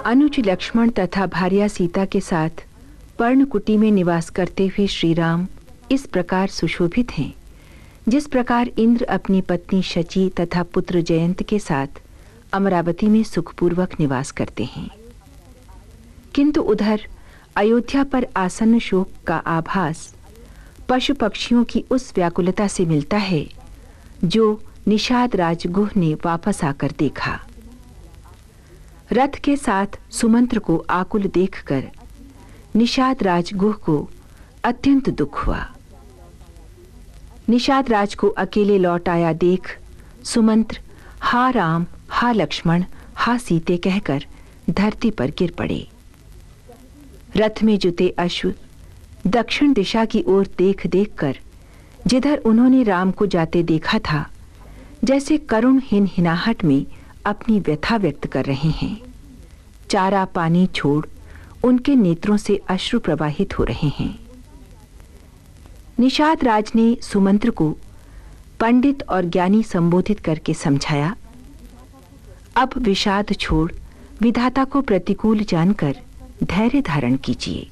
अनुज लक्ष्मण तथा भार्या सीता के साथ पर्णकुटी में निवास करते हुए श्री राम इस प्रकार सुशोभित हैं जिस प्रकार इंद्र अपनी पत्नी शची तथा पुत्र जयंत के साथ अमरावती में सुखपूर्वक निवास करते हैं। किंतु उधर अयोध्या पर आसन्न शोक का आभास पशु पक्षियों की उस व्याकुलता से मिलता है जो निषाद राजगुह ने वापस आकर देखा। रथ के साथ सुमंत्र को आकुल देखकर निषाद राजगुह को अत्यंत दुख हुआ। निषाद राज को अकेले लौट आया देख सुमंत्र हा राम, हा लक्ष्मण, हा सीते कहकर धरती पर गिर पड़े। रथ में जुते अश्व दक्षिण दिशा की ओर देख देखकर जिधर उन्होंने राम को जाते देखा था जैसे करुण हिनहिनाहट में अपनी व्यथा व्यक्त कर रहे हैं। चारा पानी छोड़ उनके नेत्रों से अश्रु प्रवाहित हो रहे हैं। निषाद राज ने सुमंत्र को पंडित और ज्ञानी संबोधित करके समझाया, अब विषाद छोड़ विधाता को प्रतिकूल जानकर धैर्य धारण कीजिए।